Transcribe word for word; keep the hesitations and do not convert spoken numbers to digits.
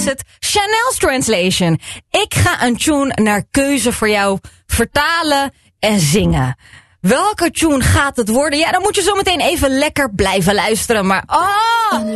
is het Chanel's Translation. Ik ga een tune naar keuze voor jou vertalen en zingen. Welke tune gaat het worden? Ja, dan moet je zo meteen even lekker blijven luisteren. Maar oh,